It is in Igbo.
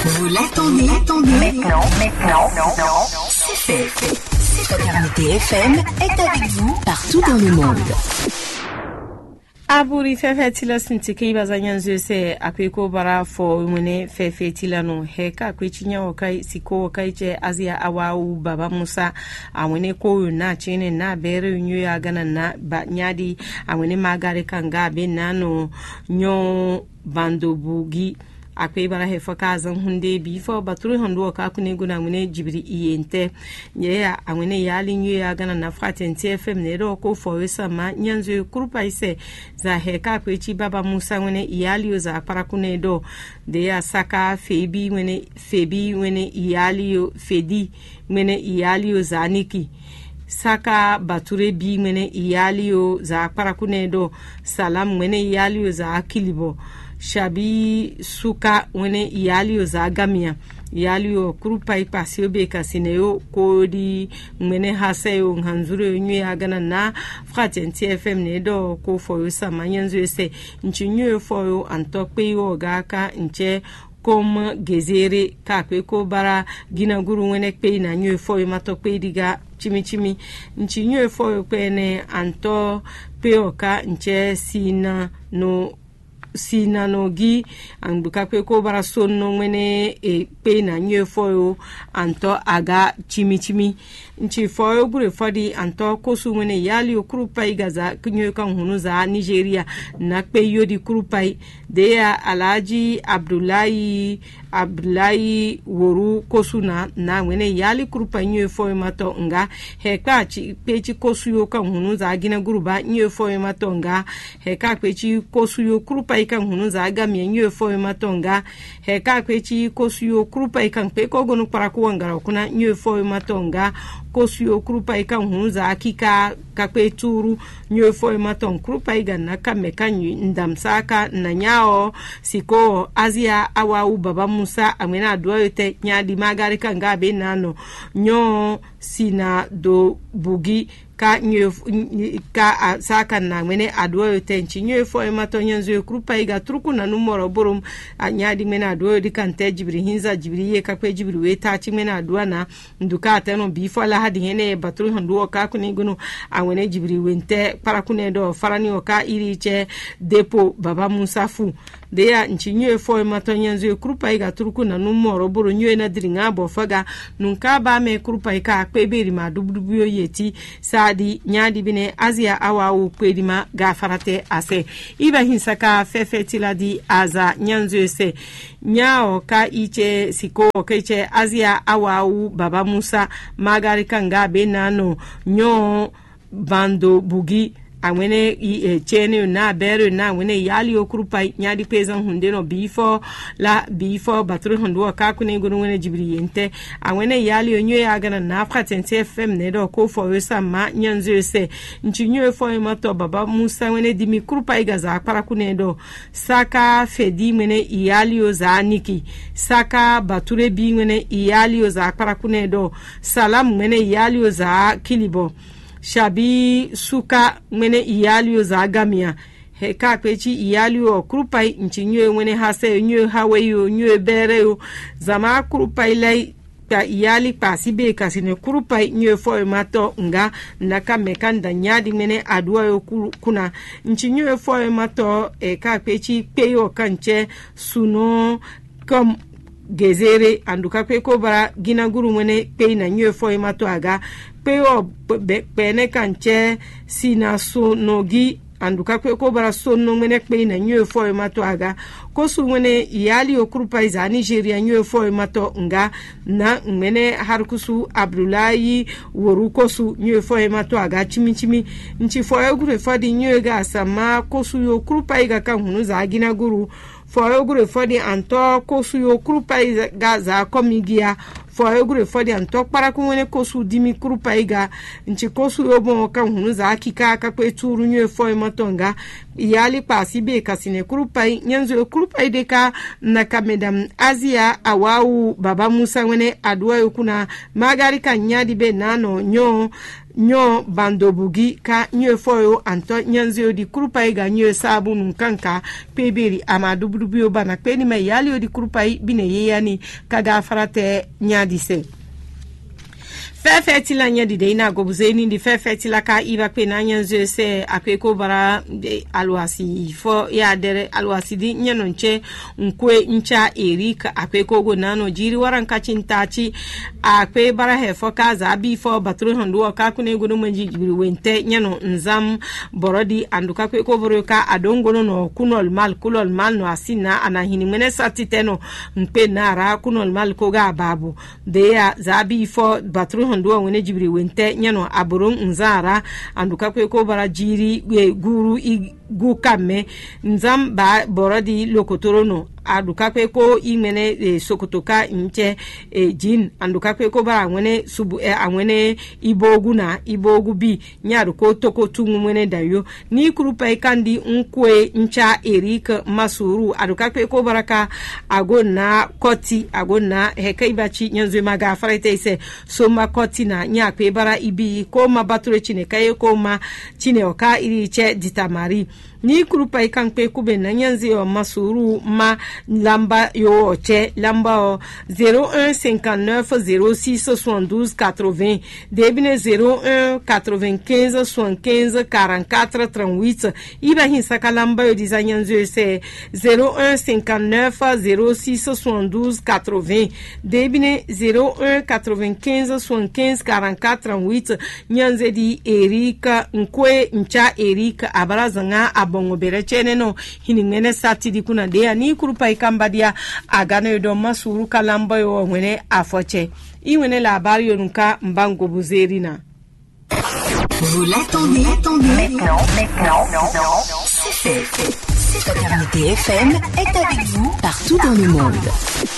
Vous l'attendez. Maintenant. C'est fait. Fraternité FM est avec vous partout dans le monde. Aburi fefetila sintike bazanyanzo se akweko bara fo mune fefetila no heka kwechinya okai siko okai che azia awawu baba Musa amune ko na chine na bere nyu ya gana na ba nyadi amune magare kanga be nano nyo bando bugi akwe bara he fakazan hunde bifo baturu hondo ka kune guna mune jibri iyente ya amune yali nyu ya gana na Fraternité FM ne ro ko fo wesa ma nyanzo kurupa ise za heka kwechi baba Musa mune iyali za para kune do de ya saka febi mune iyali fedi mune iyali za niki saka bature bi mune iyali za para kune do salam mune iyali za kilibo shabi suka wene iyali za gamia iyali kurupa ipasio be kasineo kodi mene haseyo nhanzure nyu ya gana na Fraternité FM ne do ko foyo samanyanzo ese nchinyo foyo antokpe yo gaka nche kom gezere ka ko bara gina guru wene pe na nyu foyo matokpe diga chimi nchinyo foyo pe ne anto peoka nche sina nogi anbuka ko bara sonno mene pe na nye foyo anto aga chimi nchi foyo gure fodi anto kosu mene yali okrupai gaza kunyo kan hunu za Nigeria na pe yodi krupai de ya Alhaji Abdullahi woru kosu na mene yali krupai nye foyo mato nga heka chi pechi kosu yo kan hunu za gina guruba nye foyo mato nga heka pechi kosu yo krupai kan hunu za ga mi nye foyo mato nga heka pechi kosu yo krupai kan pe ko gonu para ko ngara kuna nye foyo mato nga kosu krupa ikan hunza akika kakwe turu nyo foi maton krupa igana kameka ndamsaka na nyao siko azia awa baba Musa amena adwa yote nyadi magari kanga be nano nyo sina do bugi ka nyo ka saka na mene adwa yote nchi nyo foi maton nyanzo krupa iga truku na numero borum nyadi mena adwa yote kante jibri hinza jibri ye kakwe jibri weta chi mena adwa na nduka ateno bifo la hadi hene batru handu ka kuni gunu awene jibri wente para kune do farani oka iriche depo baba Musa fu de ya nchinyo foi maton nyanzo krupa iga truku na numero boro nyo na dringa bo faga nunka ba me krupa ika kweberi ma dubudubu yeti sadi nyadi bine azia awa kwedima gafarate ase iba hinsaka fefetila di aza nyanzo se nyao ka iche siko keche azia awa baba Musa magari kanga be nano nyo bando bugi amene chene na bere na wene yali okrupa nyadi pezan hunde no bifo batru hundu ka kune gunu wene jibriyente amene yali onyo ya gana na Fraternité FM ne do ko fo wesa ma nyanzo se nchinyo fo mato baba Musa wene dimi krupa igaza para kune do saka fedi mene yali za niki saka bature bi wene yali za para kune do salam mene yali za kilibo shabi suka mene iyali za gamia heka pechi iyali krupai nchinyo mene hase nyo haweyo nyo bereyo zama krupai lai ta iyali pasibe kasine krupai nyo fo mato nga naka mekanda nyadi mene adwa yo kuna nchinyo fo mato ka pechi peyo kanche suno kom gezere anduka ko bara gina guru mene pe na nyo fo mato aga peyo pene kanche sina so nogi anduka ko bara sonno mene pe na nyo fo mato aga kosu mene iyali okrupa iza Nigeria nyo fo mato nga na mene harkusu Abdullahi woru kosu nyo fo mato aga chimi nchi fo egure fadi nyo ga sama kosu yo okrupa iga kan hunu za gina guru fo egure fadi anto kosu yo okrupa iga za komigia fo egure fodi anto para kumene kosu dimi krupa iga nchi kosu yobo kan hunu za akika ka kweturu nyo fo matonga iyali pasibe kasine krupa nyanzo krupa ideka na kamedam azia awawu baba Musa wene adwa yukuna magari kan nyadi be nano nyo nyo bandobugi ka nyo foyo anto nyanzo di kurupai ga nyo sabu nunkanka peberi amadu budubio bana kweni me yali di kurupai bine yeyani kaga farate nyadise fefeti la nyadi de ina gobuzeni di fefeti la ka iba pe na nyanzo se akweko bara alwasi fo ya dere alwasi di nyanonche nkwe ncha erika akweko go nano jiri waran kachintachi akwe bara hefo ka zabi fo batru handu ka kune go no manji jibiri wente nyano nzam borodi anduka kweko boroka adongo no kunol mal kulol mal no asina anahini mene satiteno mpe nara kunol mal ko ga babu de ya zabi fo batru handu wene jibiri wente nyano aburun nzara anduka kweko bara jiri guru gukame nzam ba borodi lokotorono aduka kweko imene sokotoka nche jin anduka kweko bara nwene subu anwene ibogu bi nyaru ko toko tungu mwene dayo ni kurupa ikandi nkwe ncha erika masuru aduka kweko baraka agona koti agona heka ibachi nyanzo maga farete ise so makoti na nyakwe bara ibi ko mabature chine kaye ko ma chine oka iri che ditamari ni kurupa ikankwe kube na nyanzi yo masuru ma lamba yo oche lamba o 0159 06 72 80 debine 01 95 75 44 38 iba hinsaka lamba yo diza nyanzi yo se 0159 06 72 80 debine 01 95 75 44 38 nyanzi di Erika nkwe ncha Erika abarazanga bongo bere chene no hiningene satidi kuna dea ni kurupa ikambadia agano yodo masuru kalamba yo mwene afoche iwene la habari yonunka mbango buzerina. Vous l'attendez, maintenant, c'est fait. Fraternité FM est avec vous partout dans le monde.